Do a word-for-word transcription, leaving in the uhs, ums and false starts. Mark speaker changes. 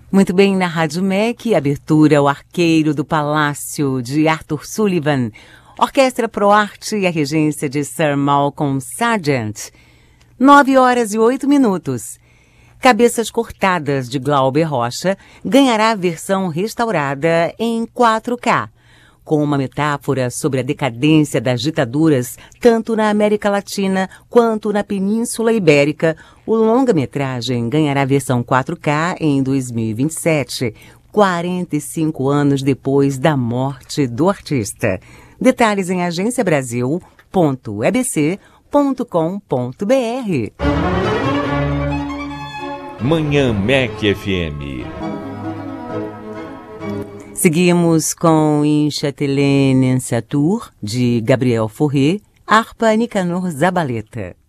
Speaker 1: Muito bem, na Rádio M E C, abertura O Arqueiro do Palácio, de Arthur Sullivan, Orquestra ProArte e a regência de Sir Malcolm Sargent. Nove horas e oito minutos. Cabeças Cortadas, de Glauber Rocha, ganhará a versão restaurada em quatro K. Com uma metáfora sobre a decadência das ditaduras, tanto na América Latina quanto na Península Ibérica, o longa-metragem ganhará a versão quatro K em dois mil e vinte e sete, quarenta e cinco anos depois da morte do artista. Detalhes em agência brasil ponto e b c ponto com ponto b r.
Speaker 2: Manhã M E C F M.
Speaker 1: Seguimos com In Châtelaine en Satur, de Gabriel Fauré, harpa Nicanor Zabaleta.